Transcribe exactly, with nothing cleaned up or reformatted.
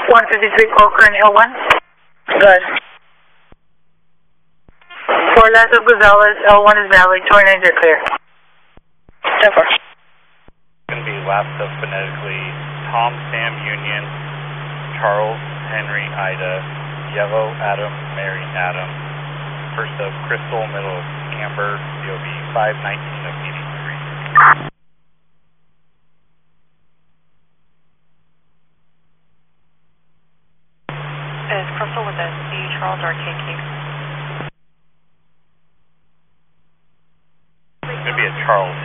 one fifty-three Cochrane, Hill one. Good. For Lazo Gonzalez, L one is valid, twenty-nines are clear. ten four. It's going to be last up phonetically, Tom Sam Union, Charles Henry Ida, Yellow Adam Mary Adam, first of Crystal, middle of Amber, C O B five nineteen of eighty-three. Is Crystal with a C, Charles, or K K? It's going to be a Charles.